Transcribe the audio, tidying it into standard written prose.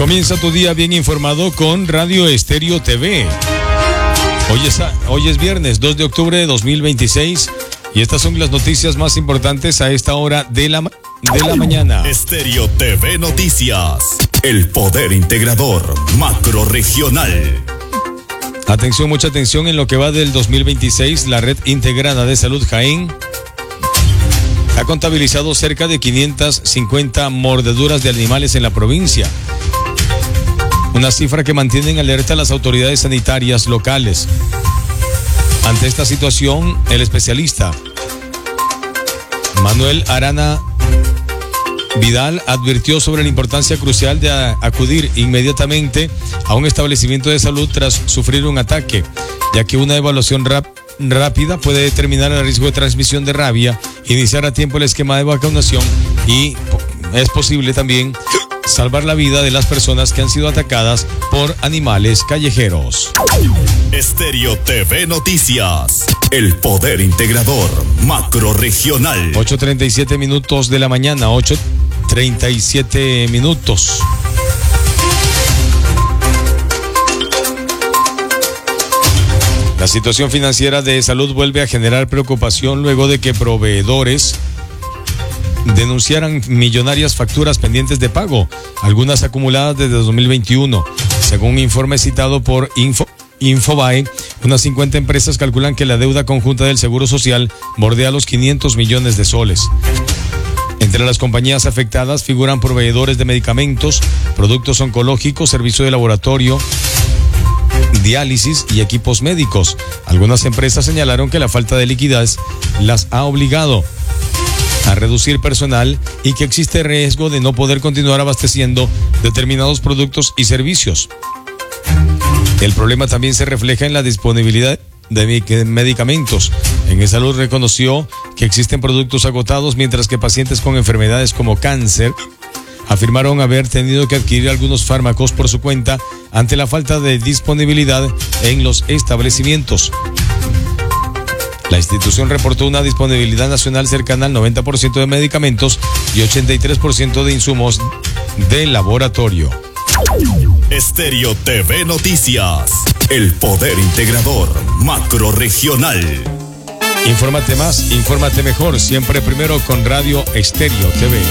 Comienza tu día bien informado con Radio Estéreo TV. Hoy es viernes 2 de octubre de 2026 y estas son las noticias más importantes a esta hora de la mañana. Estéreo TV Noticias, el poder integrador macrorregional. Atención, mucha atención. En lo que va del 2026, la Red Integrada de Salud Jaén ha contabilizado cerca de 550 mordeduras de animales en la provincia. Una cifra que mantiene en alerta a las autoridades sanitarias locales. Ante esta situación, el especialista Manuel Arana Vidal advirtió sobre la importancia crucial de acudir inmediatamente a un establecimiento de salud tras sufrir un ataque, ya que una evaluación rápida puede determinar el riesgo de transmisión de rabia, iniciar a tiempo el esquema de vacunación y es posible también salvar la vida de las personas que han sido atacadas por animales callejeros. Estéreo TV Noticias, el poder integrador macrorregional. 8:37 minutos de la mañana, 8:37 minutos. La situación financiera de salud vuelve a generar preocupación luego de que proveedores denunciaran millonarias facturas pendientes de pago, algunas acumuladas desde 2021. Según un informe citado por Infobae, unas 50 empresas calculan que la deuda conjunta del Seguro Social bordea los 500 millones de soles. Entre las compañías afectadas figuran proveedores de medicamentos, productos oncológicos, servicio de laboratorio, diálisis y equipos médicos. Algunas empresas señalaron que la falta de liquidez las ha obligado a reducir personal y que existe riesgo de no poder continuar abasteciendo determinados productos y servicios. El problema también se refleja en la disponibilidad de medicamentos. En Salud reconoció que existen productos agotados, mientras que pacientes con enfermedades como cáncer afirmaron haber tenido que adquirir algunos fármacos por su cuenta ante la falta de disponibilidad en los establecimientos. La institución reportó una disponibilidad nacional cercana al 90% de medicamentos y 83% de insumos de laboratorio. Estéreo TV Noticias, el poder integrador macrorregional. Infórmate más, infórmate mejor, siempre primero con Radio Estéreo TV.